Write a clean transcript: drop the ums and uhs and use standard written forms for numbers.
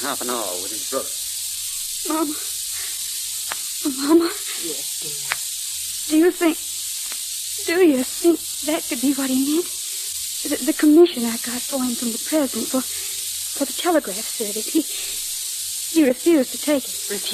half an hour with his brother. Mama. Mama? Yes, dear. Do you think that could be what he meant? The commission I got for him from the president for the telegraph service. He refused to take it. Refused?